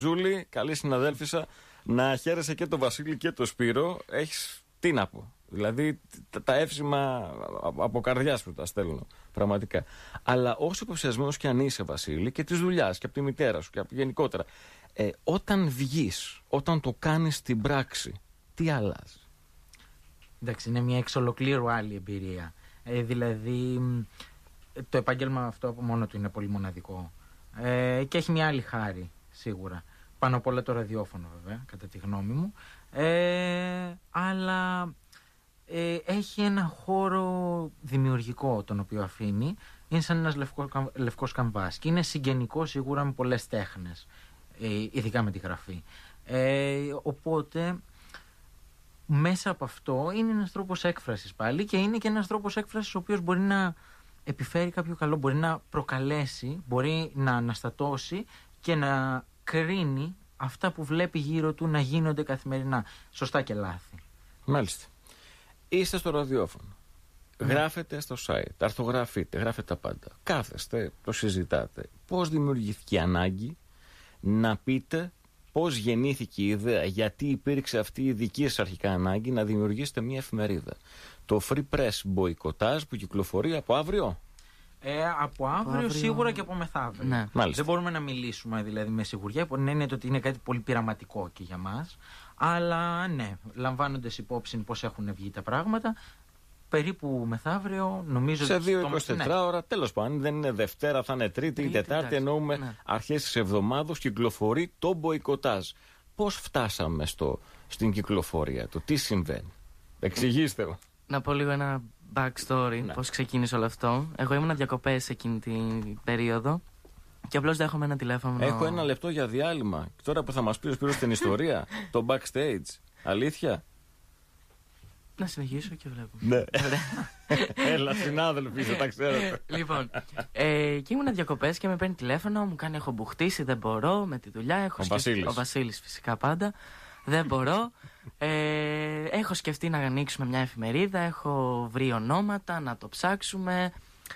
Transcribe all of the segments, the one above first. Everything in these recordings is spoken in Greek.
Ζούλη, καλή συναδέλφισσα, να χαίρεσαι και τον Βασίλη και τον Σπύρο. Έχεις τι να πω. Δηλαδή τα εύσημα από καρδιάς που τα στέλνω. Πραγματικά. Αλλά όσο υποψιασμένος και αν είσαι, Βασίλη, και της δουλειάς και από τη μητέρα σου και από γενικότερα, όταν βγεις, όταν το κάνεις στην πράξη, τι αλλάζει? Εντάξει, είναι μια εξ ολοκλήρου άλλη εμπειρία. Δηλαδή, το επάγγελμα αυτό από μόνο του είναι πολύ μοναδικό. Και έχει μια άλλη χάρη, σίγουρα. Πάνω απ' όλα το ραδιόφωνο, βέβαια, κατά τη γνώμη μου. Αλλά έχει ένα χώρο δημιουργικό τον οποίο αφήνει. Είναι σαν ένας λευκός καμβάς. Και είναι συγγενικό σίγουρα με πολλές τέχνες, ειδικά με τη γραφή. Οπότε μέσα από αυτό είναι ένας τρόπος έκφρασης πάλι, και είναι και ένας τρόπος έκφρασης ο οποίος μπορεί να επιφέρει κάποιο καλό, μπορεί να προκαλέσει, μπορεί να αναστατώσει και να κρίνει αυτά που βλέπει γύρω του να γίνονται καθημερινά, σωστά και λάθη. Μάλιστα. Είστε στο ραδιόφωνο. Γράφετε στο site, αρθογραφείτε, γράφετε τα πάντα. Κάθεστε, το συζητάτε. Πώς δημιουργήθηκε η ανάγκη να πείτε, πώς γεννήθηκε η ιδέα, γιατί υπήρξε αυτή η δική σας αρχικά ανάγκη να δημιουργήσετε μια εφημερίδα? Το Free Press μποϊκοτάζ που κυκλοφορεί από αύριο. Από αύριο σίγουρα και από μεθαύριο. Ναι. Δεν μπορούμε να μιλήσουμε δηλαδή με σιγουριά, υπό την έννοια ότι είναι κάτι πολύ πειραματικό και για μας. Αλλά ναι, λαμβάνοντας υπόψη πώς έχουν βγει τα πράγματα, περίπου μεθαύριο, νομίζω. Σε 2-24 ώρα, τέλος πάντων, δεν είναι Δευτέρα, θα είναι Τρίτη ή Τετάρτη, εννοούμε αρχές της εβδομάδος, κυκλοφορεί το μποϊκοτάζ. Πώς φτάσαμε στην κυκλοφορία του, τι συμβαίνει? Εξηγήστε μου. Να πω λίγο ένα backstory, πώς ξεκίνησε όλο αυτό. Εγώ ήμουν διακοπές εκείνη την περίοδο και απλώς δέχομαι ένα τηλέφωνο. Έχω 1 λεπτό για διάλειμμα. Τώρα που θα μας πει ο Σπύρος την ιστορία, το backstage. Αλήθεια? Να συνεχίσω και βλέπω. Ναι. Έλα, συνάδελφοι, θα τα ξέρετε. Λοιπόν, και ήμουν διακοπές και με παίρνει τηλέφωνο, μου κάνει: έχω μπουχτίσει, δεν μπορώ με τη δουλειά. Ο Βασίλης φυσικά πάντα. Δεν μπορώ. Έχω σκεφτεί να ανοίξουμε μια εφημερίδα. Έχω βρει ονόματα, να το ψάξουμε.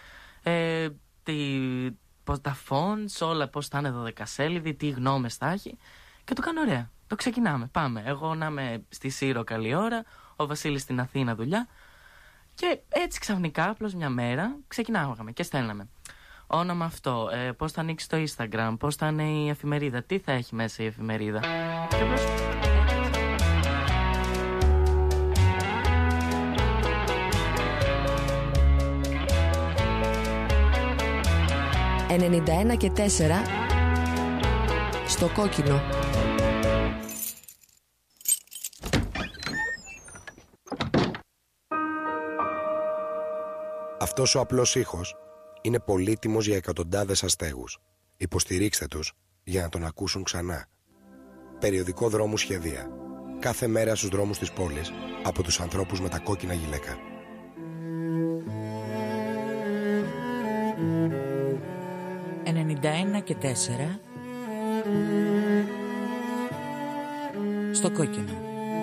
Τα fonts, όλα πώς θα είναι 12σέλιδη, τι γνώμες θα έχει. Και το κάνω ωραία. Το ξεκινάμε. Πάμε. Εγώ να είμαι στη Σύρο καλή ώρα, ο Βασίλης στην Αθήνα δουλειά. Και έτσι ξαφνικά, απλώς μια μέρα, ξεκινάγαμε και στέλναμε. Όνομα αυτό, πώς θα ανοίξει το Instagram, πώς θα είναι η εφημερίδα, τι θα έχει μέσα η εφημερίδα. Και απλώς... «91 και 4» στο κόκκινο. Αυτός ο απλός ήχος είναι πολύτιμος για εκατοντάδες αστέγους. Υποστηρίξτε τους για να τον ακούσουν ξανά. Περιοδικό Δρόμου Σχεδία. Κάθε μέρα στους δρόμους της πόλης από τους ανθρώπους με τα κόκκινα γυλαίκα. «91 και 4» στο κόκκινο.